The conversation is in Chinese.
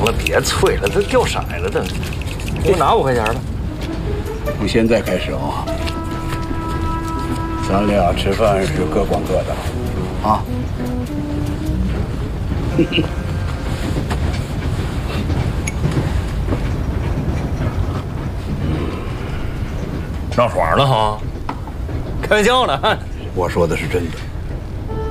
了，别催了，这掉色了，这。给我拿5块钱吧。 从现在开始啊，咱俩吃饭是各管各的，啊。 闹爽了哈？开玩笑呢。 我说的是真的。